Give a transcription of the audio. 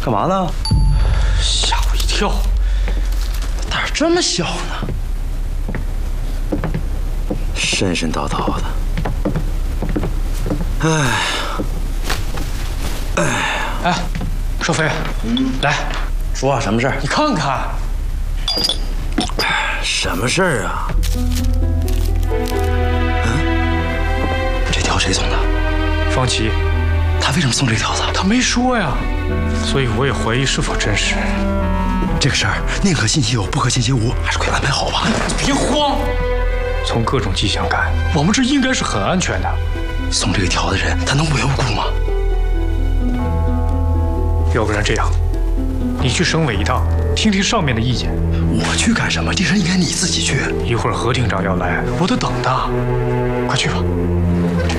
干嘛呢？ 吓我一跳， 胆儿这么小呢？神神叨叨的。 哎，少飞，来， 说什么事儿？ 你看看， 什么事儿啊？这条谁送的？ 方琦， 他为什么送这条子？ 他没说呀，所以我也怀疑是否真实。 这个事儿宁可信其有，不可信其无，还是快安排好吧。 你别慌，从各种迹象看，我们这应该是很安全的。 送这个条的人，他能无缘无故吗？ 要不然这样，你去省委一趟，听听上面的意见。 我去干什么？这事应该你自己去。 一会儿何厅长要来，我得等他。快去吧。